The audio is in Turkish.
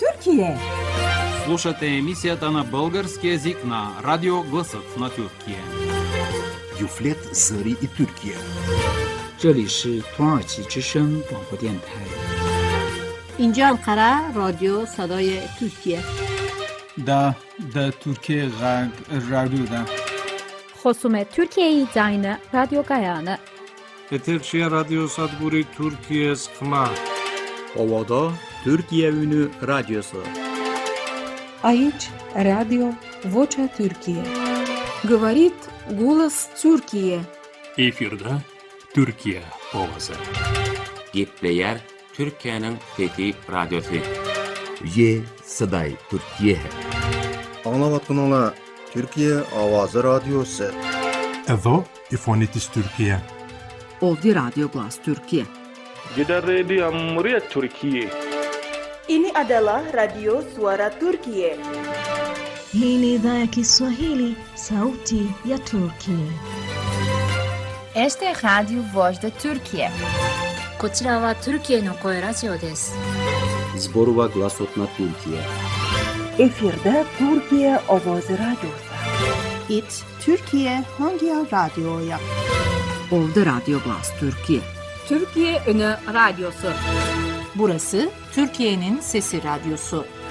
Türkiye. Слушате емисията на български език на Радио Гласът на Türkiye. Юфлет Зари и Türkiye. 这里是土耳其之声广播电台。 اینجا انقره رادیو صدای ترکیه. دا Türkiye Radyo'da. خصوم ترکیه زاین رادیو گایانه. Eterçiye Radyo Sadburi Türkiye Sıkma. Ovada Türkiye Ünü Radyosu. Aici Radio Vocea Türkiye. Говорит голос Türkiye. Efirde Türkiye Ovası. Gepleyer Türkiye'nin Fethi Radyosu. Ye Saday Türkiye. Anlavatınla Türkiye Avazı Radyosu. Edo İfonitis Türkiye. Ovdje Radio Glas Türkiye. Gider Radio Amriyet Türkiye. Ini adalah Radio Suara Turkiye. Hii ni idhaa ya Kiswahili, Sauti ya Turkiye. Este es Radio Voz de Turkiye. こちらはトルキエの声ラジオです。 Zborova Glasot na Türkiye. Efirde Türkiye Avazı Radyosu. İt Türkiye hangi radyoya? Ovdje Radio Glas Türkiye. Türkiye Ünü Radyosu. Burası Türkiye'nin Sesi Radyosu.